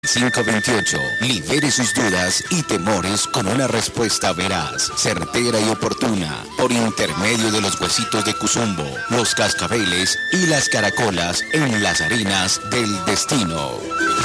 528. Libere sus dudas y temores con una respuesta veraz, certera y oportuna, por intermedio de los huesitos de Cuzumbo, los cascabeles y las caracolas en las arenas del destino.